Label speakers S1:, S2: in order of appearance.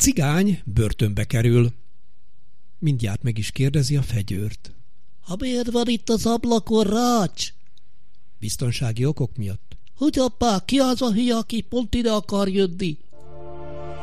S1: cigány börtönbe kerül. Mindjárt meg is kérdezi a fegyőrt.
S2: Ha miért van itt az ablakon rács?
S1: Biztonsági okok miatt.
S2: Hogy apá, ki az a hülye, aki pont ide akar jönni?